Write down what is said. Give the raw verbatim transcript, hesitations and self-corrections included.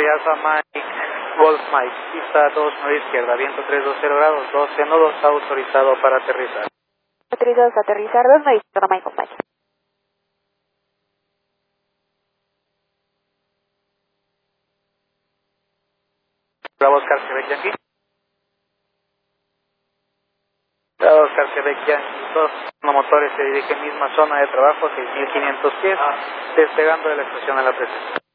Piazza Mike, Golf Mike, pista dos nueve izquierda, viento tres dos cero grados, doce nodos, autorizado para aterrizar. Autorizados a aterrizar, dos nueve izquierda, Mike, Golf Mike. Bravo Oscar Quebec Yankee. Bravo Oscar Quebec Yankee, dos motores se dirigen misma zona de trabajo, seis mil quinientos pies, despegando de la estación a la presencia.